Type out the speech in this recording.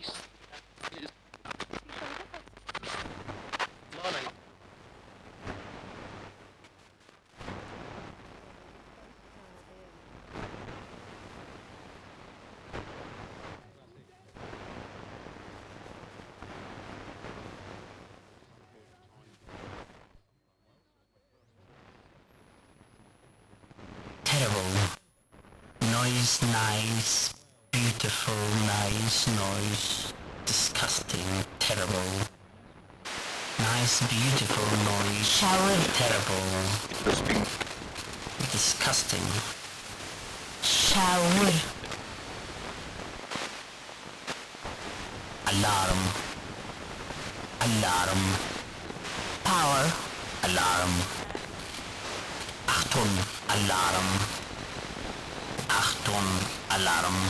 Terrible. Noise, nice. Beautiful, nice noise. Disgusting, terrible. Nice, beautiful noise. Shower. Terrible. Disgusting. Shower. Alarm. Alarm. Power. Alarm. Achtung. Alarm. Achtung. Alarm.